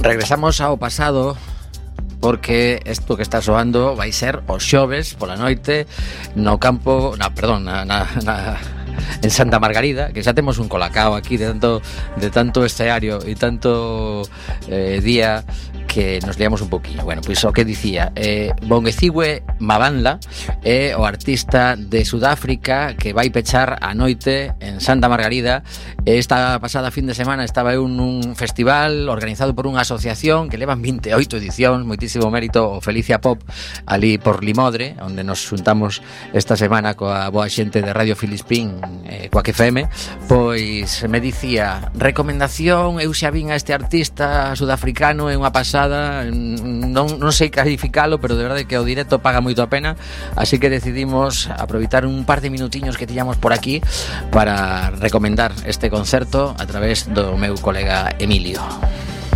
Regresamos ao pasado porque isto que está soando vai ser os xoves pola noite no campo, en Santa Margarida, que xa temos un colacao aquí de tanto escenario e tanto día que nos liamos un poquinho. Bueno, pois o que dicía, Bongethiwe Mabanda é o artista de Sudáfrica que vai pechar a noite en Santa Margarida. Esta pasada fin de semana estaba eu nun festival organizado por unha asociación que levan 28 edicións, moitísimo mérito, o Felicia Pop, ali por Limodre, onde nos xuntamos esta semana coa boa xente de Radio Filispín, coa FM. Pois me dicía, recomendación, eu xa vin a este artista sudafricano, é unha pasada, non sei calificalo, pero de verdade que o directo paga moito a pena, así que decidimos aproveitar un par de minutiños que tiñamos por aquí para recomendar este concerto a través do meu colega Emilio.